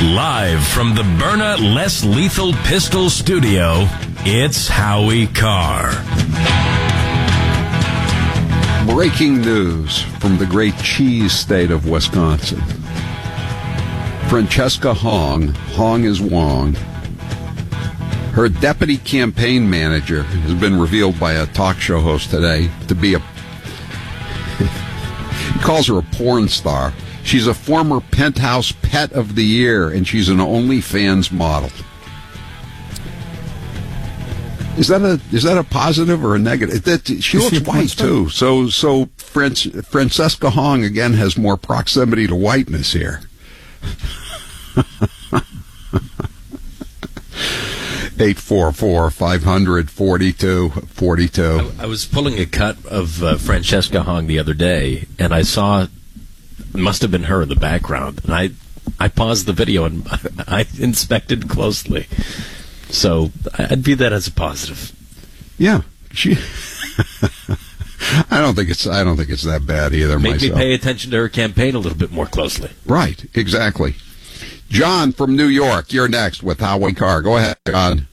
Live from the Byrna Less Lethal Pistol Studio, it's Howie Carr. Breaking news from the great cheese state of Wisconsin. Francesca Hong is Wong. Her deputy campaign manager has been revealed by a talk show host today to be he calls her a porn star. She's a former Penthouse Pet of the Year, and she's an OnlyFans model. Is that a positive or a negative? She looks white too. So Francesca Hong again has more proximity to whiteness here. 844-500-4242. I was pulling a cut of Francesca Hong the other day, and I saw it must have been her in the background. And I paused the video and I inspected closely. So I'd view that as a positive. Yeah, I don't think it's that bad either. Make myself. me pay attention to her campaign a little bit more closely. Right, exactly. John from New York, you're next with Howie Carr. Go ahead, John.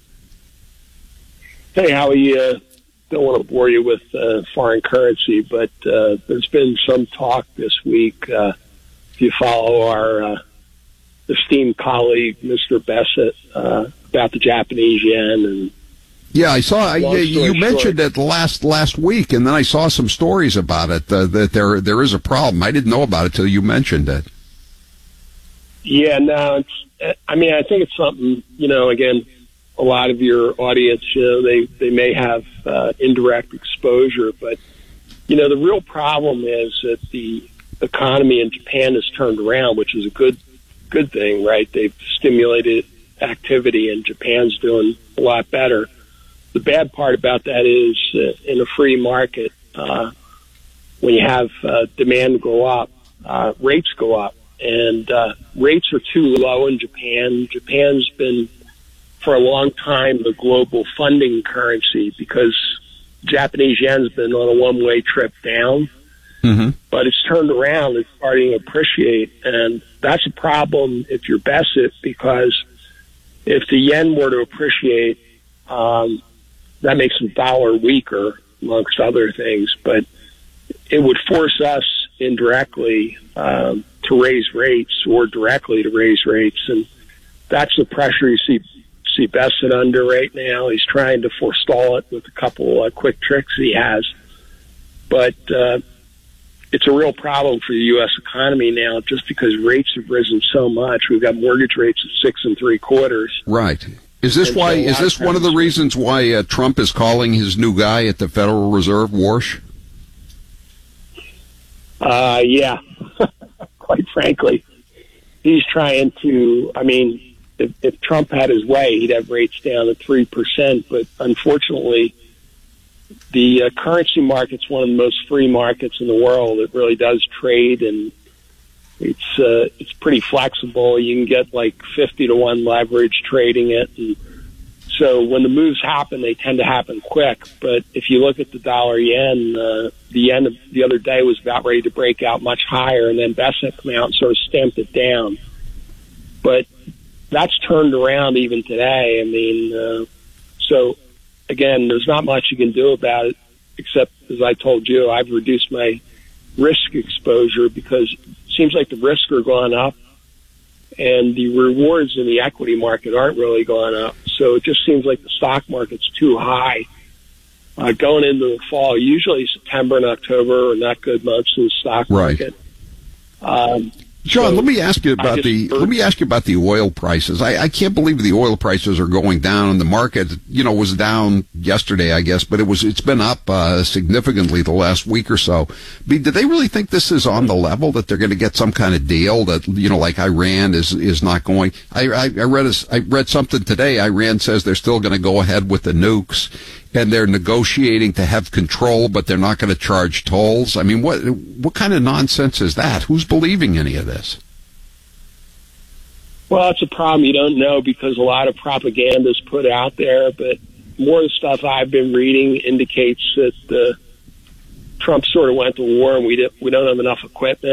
Hey, Howie. Don't want to bore you with foreign currency, but there's been some talk this week. If you follow our esteemed colleague, Mr. Bessett, about the Japanese yen, and yeah, I saw. You mentioned it last week, and then I saw some stories about it. That there is a problem. I didn't know about it till you mentioned it. Yeah, no, I think it's something. Again, a lot of your audience, they may have indirect exposure, but the real problem is that the economy in Japan has turned around, which is a good thing, right? They've stimulated activity, and Japan's doing a lot better. The bad part about that is in a free market, when you have demand go up, rates go up, and rates are too low in Japan. Japan's been, for a long time, the global funding currency because Japanese yen's been on a one-way trip down. Mm-hmm. But it's turned around. It's starting to appreciate, and that's a problem if you're Bessett, because if the yen were to appreciate, that makes the dollar weaker, amongst other things. But it would force us indirectly to raise rates, or directly to raise rates, and that's the pressure you see Bessett under right now. He's trying to forestall it with a couple quick tricks he has, but it's a real problem for the U.S. economy now, just because rates have risen so much. We've got mortgage rates at 6 3/4. Right. Is this why? Is this one of the reasons why Trump is calling his new guy at the Federal Reserve Warsh? Yeah. Quite frankly, he's trying to. If Trump had his way, he'd have rates down to 3%. But unfortunately, the currency market's one of the most free markets in the world. It really does trade, and it's pretty flexible. You can get like 50-to-1 leverage trading it, and so when the moves happen, they tend to happen quick. But if you look at the dollar yen, the yen the other day was about ready to break out much higher, and then Bessett came out and sort of stamped it down. But that's turned around even today. So again, there's not much you can do about it, except, as I told you, I've reduced my risk exposure because it seems like the risks are going up and the rewards in the equity market aren't really going up. So it just seems like the stock market's too high. Going into the fall, usually September and October are not good months in the stock market. Right. John, let me ask you about the oil prices. I can't believe the oil prices are going down. The market, was down yesterday, I guess, but it's been up significantly the last week or so. Do they really think this is on the level that they're going to get some kind of deal that like Iran is not going? I read something today. Iran says they're still going to go ahead with the nukes, and they're negotiating to have control, but they're not going to charge tolls. What kind of nonsense is that? Who's believing any of this? Well, it's a problem you don't know because a lot of propaganda is put out there, but more of the stuff I've been reading indicates that Trump sort of went to war and we don't have enough equipment.